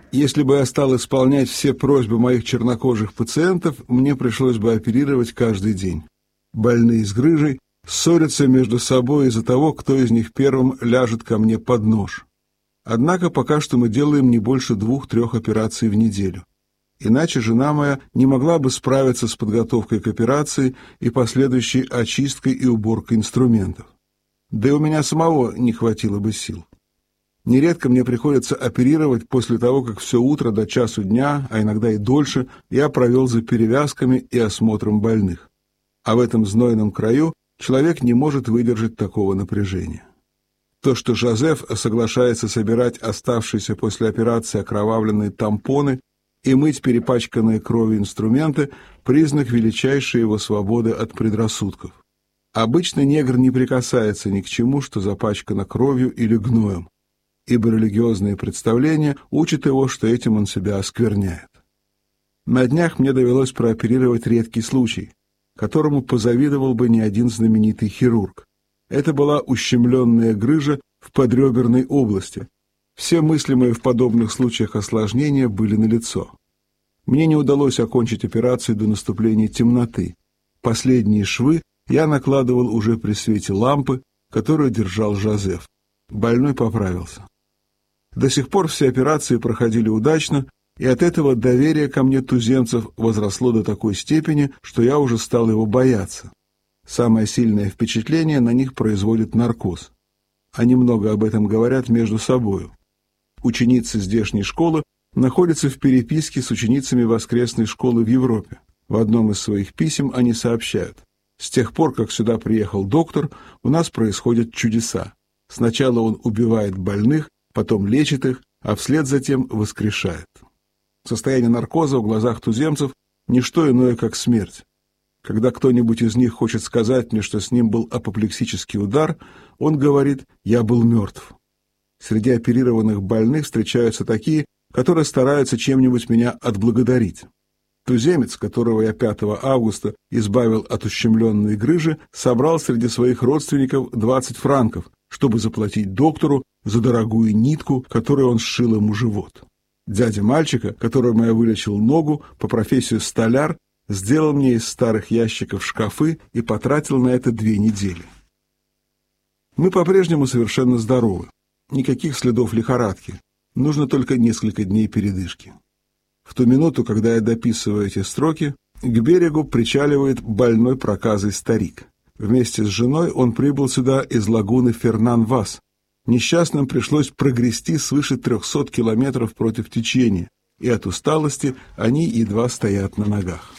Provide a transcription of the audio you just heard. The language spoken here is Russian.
Если бы я стал исполнять все просьбы моих чернокожих пациентов, мне пришлось бы оперировать каждый день. Больные с грыжей ссорятся между собой из-за того, кто из них первым ляжет ко мне под нож. Однако пока что мы делаем не больше 2-3 операций в неделю. Иначе жена моя не могла бы справиться с подготовкой к операции и последующей очисткой и уборкой инструментов. Да и у меня самого не хватило бы сил. Нередко мне приходится оперировать после того, как все утро до часу дня, а иногда и дольше, я провел за перевязками и осмотром больных. А в этом знойном краю человек не может выдержать такого напряжения. То, что Жозеф соглашается собирать оставшиеся после операции окровавленные тампоны и мыть перепачканные кровью инструменты, признак величайшей его свободы от предрассудков. Обычно негр не прикасается ни к чему, что запачкано кровью или гноем, ибо религиозные представления учат его, что этим он себя оскверняет. На днях мне довелось прооперировать редкий случай, которому позавидовал бы не один знаменитый хирург. Это была ущемленная грыжа в подреберной области. Все мыслимые в подобных случаях осложнения были налицо. Мне не удалось окончить операцию до наступления темноты. Последние швы я накладывал уже при свете лампы, которую держал Жозеф. Больной поправился. До сих пор все операции проходили удачно, и от этого доверие ко мне туземцев возросло до такой степени, что я уже стал его бояться. Самое сильное впечатление на них производит наркоз. Они много об этом говорят между собою. Ученицы здешней школы находятся в переписке с ученицами воскресной школы в Европе. В одном из своих писем они сообщают: «С тех пор, как сюда приехал доктор, у нас происходят чудеса. Сначала он убивает больных, потом лечит их, а вслед затем воскрешает». Состояние наркоза в глазах туземцев – ничто иное, как смерть. Когда кто-нибудь из них хочет сказать мне, что с ним был апоплексический удар, он говорит: «Я был мертв». Среди оперированных больных встречаются такие, которые стараются чем-нибудь меня отблагодарить. Туземец, которого я 5 августа избавил от ущемленной грыжи, собрал среди своих родственников 20 франков, чтобы заплатить доктору за дорогую нитку, которой он сшил ему живот. Дядя мальчика, которому я вылечил ногу, по профессии столяр, сделал мне из старых ящиков шкафы и потратил на это 2 недели. Мы по-прежнему совершенно здоровы. Никаких следов лихорадки. Нужно только несколько дней передышки. В ту минуту, когда я дописываю эти строки, к берегу причаливает больной проказой старик. Вместе с женой он прибыл сюда из лагуны Фернан-Вас. Несчастным пришлось прогрести свыше 300 километров против течения, и от усталости они едва стоят на ногах.